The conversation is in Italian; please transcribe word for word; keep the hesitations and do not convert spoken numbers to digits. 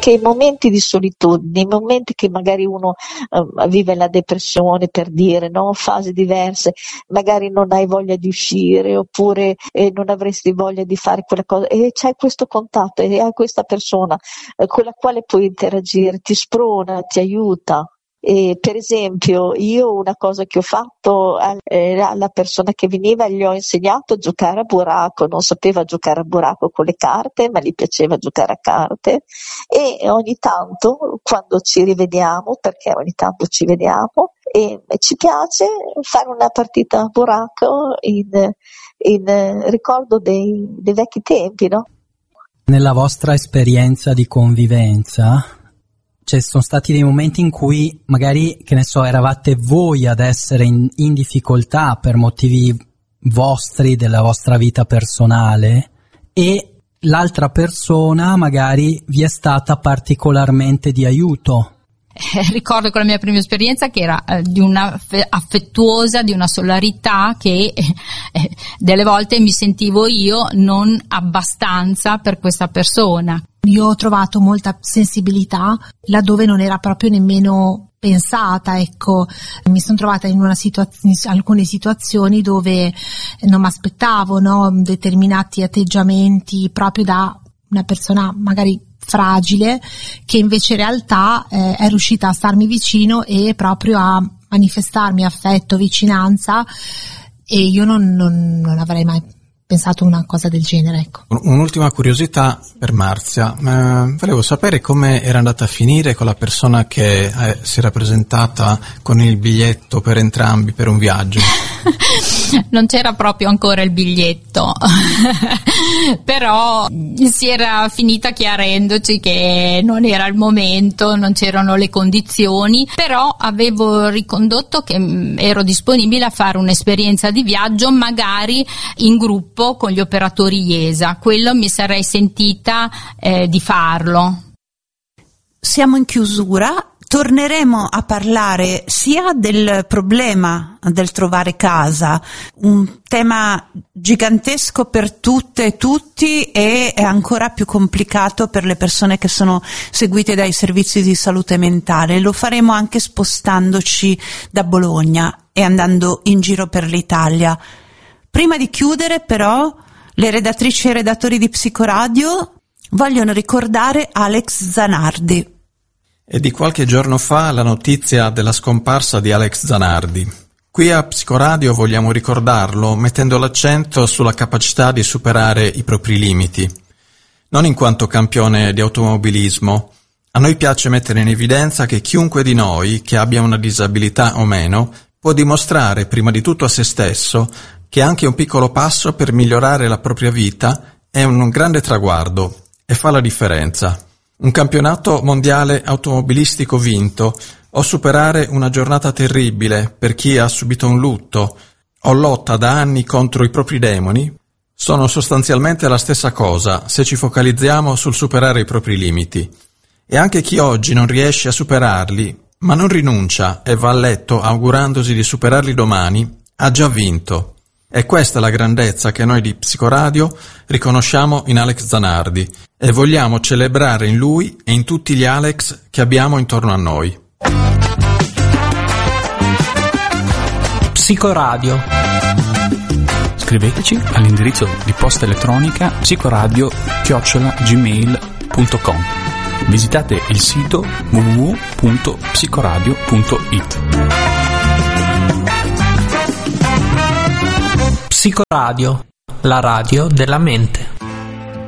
che i momenti di solitudine, i momenti che magari uno uh, vive la depressione, per dire, no? Fasi diverse, magari non hai voglia di uscire oppure eh, non avresti voglia di fare quella cosa e c'hai questo contatto e hai questa persona eh, con la quale puoi interagire, ti sprona, ti aiuta. E per esempio io una cosa che ho fatto eh, alla persona che veniva, gli ho insegnato a giocare a burraco, non sapeva giocare a burraco con le carte ma gli piaceva giocare a carte, e ogni tanto quando ci rivediamo, perché ogni tanto ci vediamo e ci piace fare una partita a burraco in, in ricordo dei, dei vecchi tempi, no? Nella vostra esperienza di convivenza ci sono stati dei momenti in cui magari, che ne so, eravate voi ad essere in, in difficoltà per motivi vostri, della vostra vita personale, e l'altra persona magari vi è stata particolarmente di aiuto. Eh, ricordo con la mia prima esperienza che era eh, di una f- affettuosa, di una solarità che eh, eh, delle volte mi sentivo io non abbastanza per questa persona. Io ho trovato molta sensibilità laddove non era proprio nemmeno pensata, ecco, mi sono trovata in una situazione, in alcune situazioni dove non mi aspettavo, no, determinati atteggiamenti proprio da una persona magari fragile, che invece in realtà eh, è riuscita a starmi vicino e proprio a manifestarmi affetto, vicinanza, e io non, non, non avrei mai pensato una cosa del genere, ecco. Un'ultima curiosità per Marzia, eh, volevo sapere come era andata a finire con la persona che eh, si era presentata con il biglietto per entrambi per un viaggio. Non c'era proprio ancora il biglietto, però si era finita chiarendoci che non era il momento, non c'erano le condizioni, però avevo ricondotto che ero disponibile a fare un'esperienza di viaggio magari in gruppo con gli operatori I E S A, quello mi sarei sentita eh, di farlo. Siamo in chiusura. Torneremo a parlare sia del problema del trovare casa, un tema gigantesco per tutte e tutti e ancora più complicato per le persone che sono seguite dai servizi di salute mentale. Lo faremo anche spostandoci da Bologna e andando in giro per l'Italia. Prima di chiudere, però, le redattrici e redattori di Psicoradio vogliono ricordare Alex Zanardi. È di qualche giorno fa la notizia della scomparsa di Alex Zanardi. Qui a Psicoradio vogliamo ricordarlo mettendo l'accento sulla capacità di superare i propri limiti. Non in quanto campione di automobilismo, a noi piace mettere in evidenza che chiunque di noi, che abbia una disabilità o meno, può dimostrare prima di tutto a se stesso che anche un piccolo passo per migliorare la propria vita è un grande traguardo e fa la differenza. Un campionato mondiale automobilistico vinto, o superare una giornata terribile per chi ha subito un lutto, o lotta da anni contro i propri demoni, sono sostanzialmente la stessa cosa se ci focalizziamo sul superare i propri limiti. E anche chi oggi non riesce a superarli, ma non rinuncia e va a letto augurandosi di superarli domani, ha già vinto. È questa la grandezza che noi di Psicoradio riconosciamo in Alex Zanardi e vogliamo celebrare in lui e in tutti gli Alex che abbiamo intorno a noi. Psicoradio. Scriveteci all'indirizzo di posta elettronica psicoradio chiocciola gmail punto com. Visitate il sito w w w punto psicoradio punto it. Psicoradio, la radio della mente.